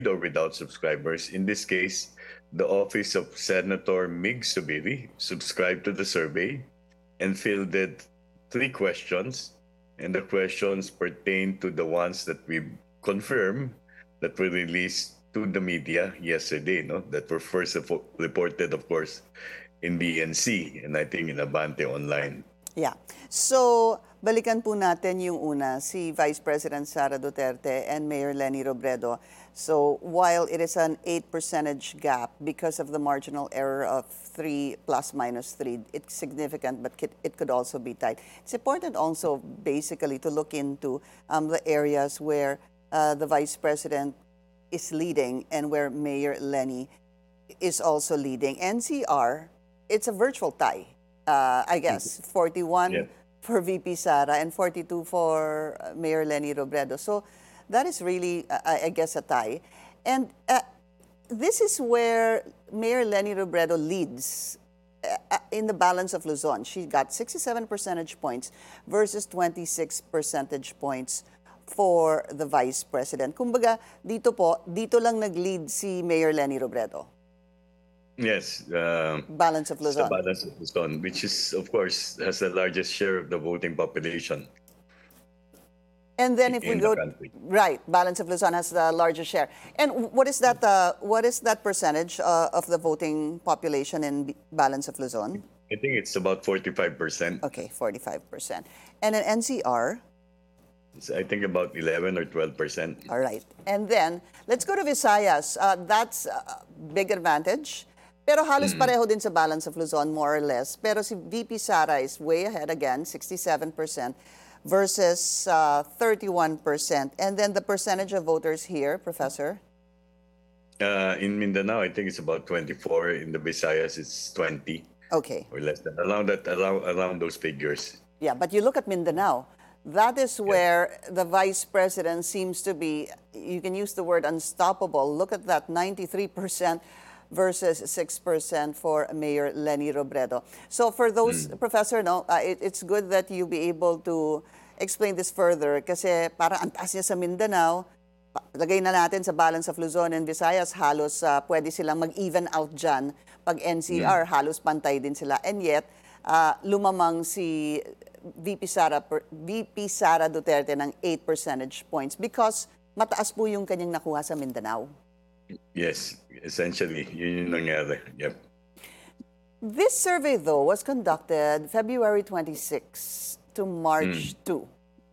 or without subscribers. In this case, the office of Senator Mig Subiri subscribed to the survey and fielded three questions. And the questions pertain to the ones that we confirmed that were released to the media yesterday, no? That were first reported, of course, in BNC and I think in Abante Online. Yeah. So, balikan po natin yung una, si Vice President Sara Duterte and Mayor Leni Robredo. So, while it is an 8% gap because of the marginal error of 3 plus minus 3, it's significant, but it could also be tight. It's important also basically to look into the areas where the Vice President is leading and where Mayor Leni is also leading. NCR, it's a virtual tie. I guess, 41 Yeah. for VP Sara and 42 for Mayor Leni Robredo. So that is really, I guess, a tie. And this is where Mayor Leni Robredo leads in the balance of Luzon. She got 67 percentage points versus 26 percentage points for the Vice President. Kumbaga, dito lang nag-lead si Mayor Leni Robredo. Yes, Balance of it's the Luzon. balance of Luzon, which is, of course, has the largest share of the voting population And then if we in the go country. right, balance of Luzon has the largest share. And what is that? What is that percentage of the voting population in balance of Luzon? I think it's about 45%. Okay, 45%. And in NCR, It's, I think about 11 or 12%. all right. And then let's go to Visayas. That's a big advantage. Pero halos pareho din sa balance of Luzon, more or less. Pero si VP Sara is way ahead again, 67% versus 31%. And then the percentage of voters here, Professor? In Mindanao, I think it's about 24. In the Visayas, it's 20 Okay. or less than around those figures. Yeah, but you look at Mindanao, that is where the Vice President seems to be, you can use the word unstoppable. Look at that, 93% versus 6% for Mayor Leni Robredo. So for those, Professor, no, it's good that you be able to explain this further kasi parang ang taas niya sa Mindanao, lagay na natin sa balance of Luzon and Visayas, halos pwede silang mag-even out dyan. Pag NCR, halos pantay din sila. And yet, lumamang si VP Sara Duterte ng 8 percentage points because mataas po yung kanyang nakuha sa Mindanao. Yes, essentially, yun yung nangyari. Yep. This survey, though, was conducted February 26 to March 2.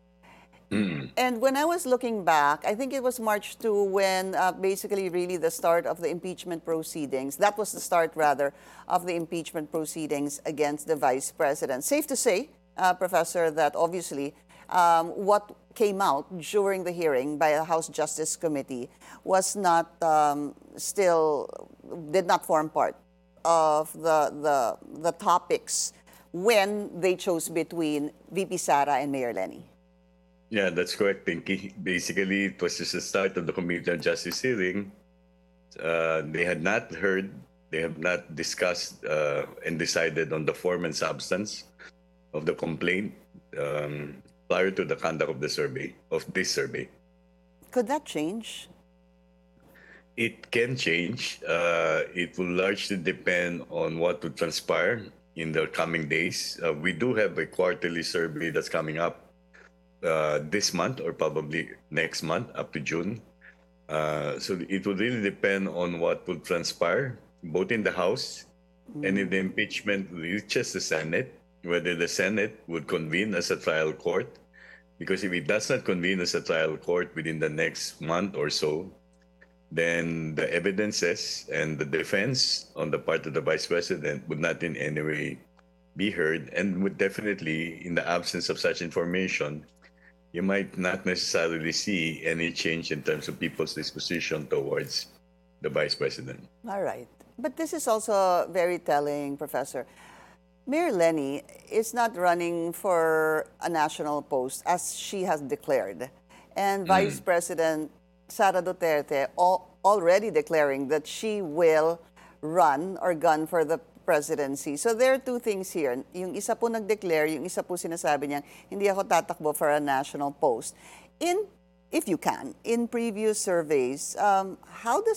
And when I was looking back, I think it was March 2 when basically really the start of the impeachment proceedings, that was the start rather of the impeachment proceedings against the Vice President. Safe to say, Professor, that obviously what came out during the hearing by the House Justice Committee was not did not form part of the topics when they chose between VP Sara and Mayor Leni. Yeah, that's correct, Pinky. Basically, it was just the start of the Committee on Justice hearing. They had not heard, they have not discussed and decided on the form and substance of the complaint prior to the conduct of the survey, of this survey. Could that change? It can change. It will largely depend on what will transpire in the coming days. We do have a quarterly survey that's coming up this month or probably next month up to June. So it will really depend on what will transpire both in the House and if the impeachment reaches the Senate, whether the Senate would convene as a trial court. Because if it does not convene as a trial court within the next month or so, then the evidences and the defense on the part of the Vice President would not in any way be heard and would definitely, in the absence of such information, you might not necessarily see any change in terms of people's disposition towards the Vice President. All right. But this is also very telling, Professor. Mayor Leni is not running for a national post as she has declared. And Vice President Sara Duterte already declaring that she will run or gun for the presidency. So there are two things here. Yung isa po nag-declare, yung isa po sinasabi niya, hindi ako tatakbo for a national post. In if you can, in previous surveys, how does